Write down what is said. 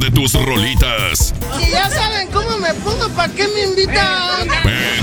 de tus rolitas. Si ya saben cómo me pongo, ¿para qué me invitan?